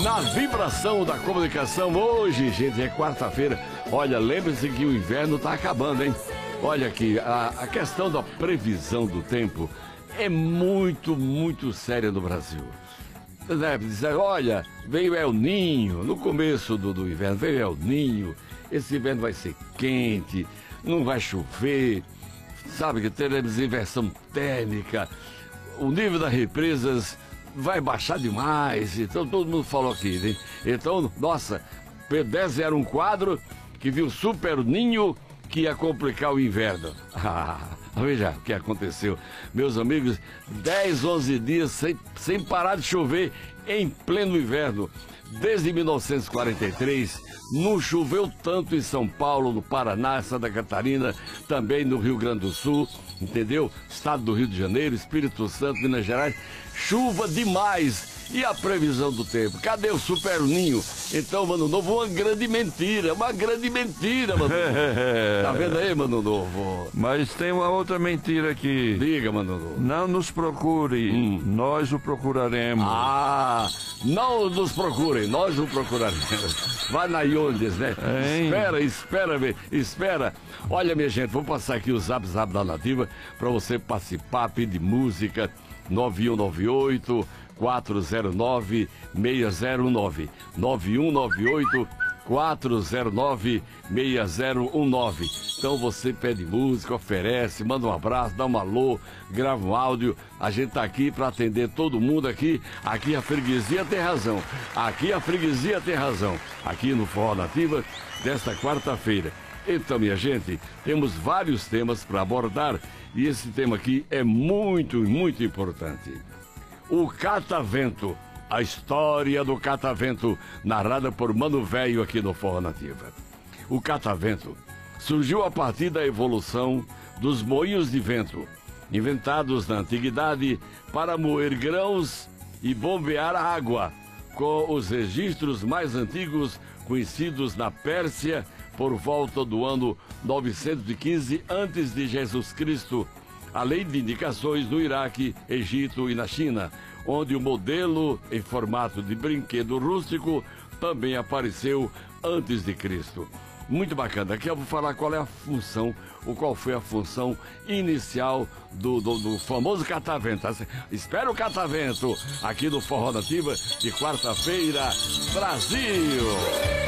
Na vibração da comunicação, hoje, gente, é quarta-feira. Olha, lembre-se que o inverno tá acabando, hein? Olha aqui, a questão da previsão do tempo é muito séria no Brasil. Olha, veio El Ninho, no começo do inverno, veio El Ninho, esse inverno vai ser quente, não vai chover, sabe que teremos inversão térmica, o nível das represas vai baixar demais, então todo mundo falou aqui, né? Então, nossa, P10 era um quadro que viu Super Ninho que ia complicar o inverno. Veja o que aconteceu. Meus amigos, 10, 11 dias sem parar de chover em pleno inverno. Desde 1943, não choveu tanto em São Paulo, no Paraná, Santa Catarina, também no Rio Grande do Sul, entendeu? Estado do Rio de Janeiro, Espírito Santo, Minas Gerais. Chuva demais. E a previsão do tempo? Cadê o Super Ninho? Então, Mano Novo, uma grande mentira, Mano Novo. Tá vendo aí, Mano Novo? Mas tem uma outra mentira aqui. Diga, Mano Novo. Não nos procure, nós o procuraremos. Ah, não nos procurem, nós o procuraremos. Vai na Iondes, né? Espera. Olha, minha gente, vou passar aqui o zap da Nativa para você participar, pedir música. 9198 409 609 9198 409 6019. Então você pede música, oferece, manda um abraço, dá um alô, grava um áudio. A gente tá aqui para atender todo mundo aqui. Aqui a freguesia tem razão. Aqui no Forró Nativa desta quarta-feira. Então, minha gente, temos vários temas para abordar e esse tema aqui é muito importante. O catavento, a história do catavento, narrada por Mano Velho aqui no Forró Nativa. O catavento surgiu a partir da evolução dos moinhos de vento, inventados na antiguidade para moer grãos e bombear a água, com os registros mais antigos conhecidos na Pérsia por volta do ano 915 antes de Jesus Cristo, além de indicações no Iraque, Egito e na China, onde o modelo em formato de brinquedo rústico também apareceu antes de Cristo. Muito bacana. Aqui eu vou falar qual foi a função inicial do famoso catavento. Espera o catavento aqui no Forró Nativa de quarta-feira, Brasil!